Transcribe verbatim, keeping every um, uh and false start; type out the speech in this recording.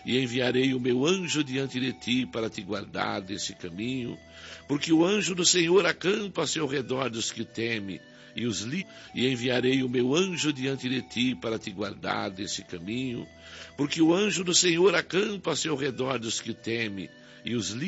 e enviarei o meu anjo diante de ti para te guardar desse caminho, porque o anjo do Senhor acampa ao seu redor dos que teme, e os li e enviarei o meu anjo diante de ti para te guardar desse caminho, porque o anjo do Senhor acampa ao seu redor dos que teme, e os